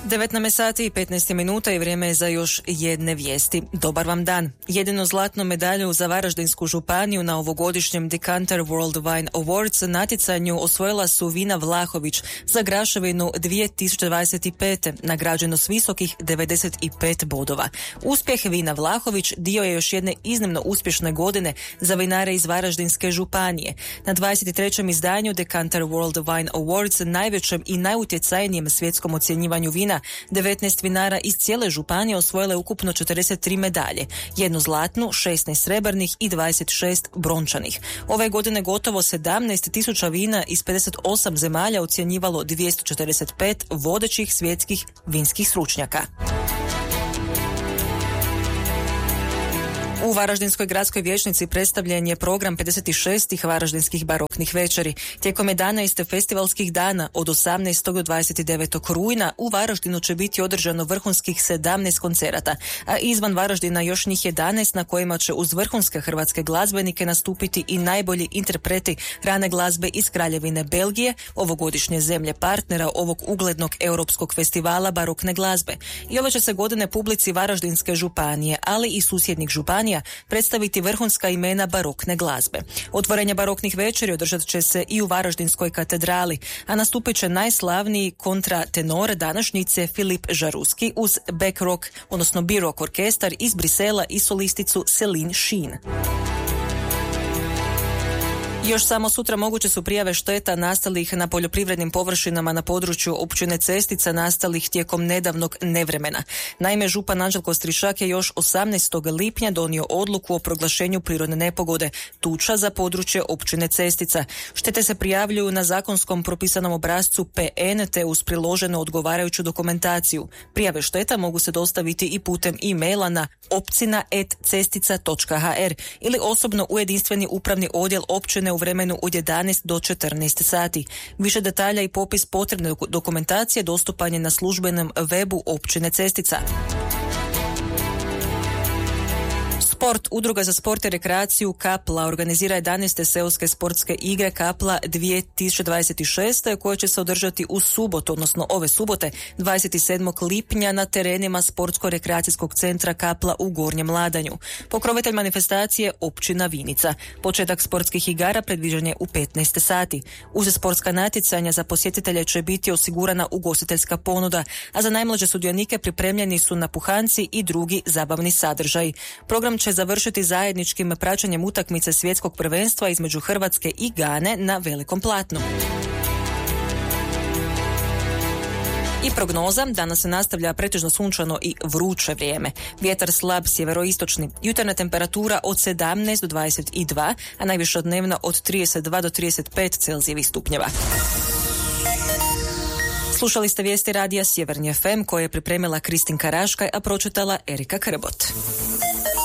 19 sati i 15 minuta i vrijeme je za još jedne vijesti. Dobar vam dan. Jedinu zlatnu medalju za Varaždinsku županiju na ovogodišnjem Decanter World Wine Awards natjecanju osvojila su Vina Vlahović za Graševinu 2025. nagrađeno s visokih 95 bodova. Uspjeh Vina Vlahović dio je još jedne iznimno uspješne godine za vinare iz Varaždinske županije. Na 23. izdanju Decanter World Wine Awards, najvećem i najutjecajnijem svjetskom ocjenjivanju vina, 19 vinara iz cijele županije osvojile ukupno 43 medalje, jednu zlatnu, 16 srebrnih i 26 brončanih. Ove godine gotovo 17.000 vina iz 58 zemalja ocjenjivalo 245 vodećih svjetskih vinskih stručnjaka. U Varaždinskoj gradskoj vijećnici predstavljen je program 56. Varaždinskih baroknih večeri. Tijekom 11 festivalskih dana od 18. do 29. rujna u Varaždinu će biti održano vrhunskih 17 koncerata, a izvan Varaždina još njih 11 na kojima će uz vrhunske hrvatske glazbenike nastupiti i najbolji interpreti rane glazbe iz Kraljevine Belgije, ovogodišnje zemlje partnera ovog uglednog europskog festivala barokne glazbe. I ove će se godine publici Varaždinske županije, ali i susjednih županija predstaviti vrhunska imena barokne glazbe. Otvorenje baroknih večeri održat će se i u Varaždinskoj katedrali, a nastupit će najslavniji kontratenor današnjice Filip Žaruski uz back rock, odnosno B-rock orkestar iz Brisela i solisticu Celine Sheen. Još samo sutra moguće su prijave šteta nastalih na poljoprivrednim površinama na području općine Cestica nastalih tijekom nedavnog nevremena. Naime, župan Anđelko Strišak je još 18. lipnja donio odluku o proglašenju prirodne nepogode tuča za područje općine Cestica. Štete se prijavljuju na zakonskom propisanom obrascu PN te uz priloženu odgovarajuću dokumentaciju. Prijave šteta mogu se dostaviti i putem e-maila na opcina@cestica.hr ili osobno u jedinstveni upravni odjel općine u vremenu od 11 do 14 sati. Više detalja i popis potrebne dokumentacije dostupan je na službenom webu općine Cestica. Sport. Udruga za sport i rekreaciju Kapla organizira 11. seoske sportske igre Kapla 2026. koje će se održati u subotu, odnosno ove subote 27. lipnja na terenima sportsko-rekreacijskog centra Kapla u Gornjem Ladanju. Pokrovitelj manifestacije općina Vinica. Početak sportskih igara predviđen je u 15 sati. Uz sportska natjecanja za posjetitelje će biti osigurana ugostiteljska ponuda, a za najmlađe sudionike pripremljeni su napuhanci i drugi zabavni sadržaji. Program će završiti zajedničkim praćenjem utakmice svjetskog prvenstva između Hrvatske i Gane na velikom platnu. I prognoza, danas se nastavlja pretežno sunčano i vruće vrijeme. Vjetar slab sjeveroistočni, jutarnja temperatura od 17 do 22, a najviša dnevna od 32 do 35 Celzijevih stupnjeva. Slušali ste vijesti radija Sjeverni FM koje je pripremila Kristinka Raškaj, a pročitala Erika Krbot.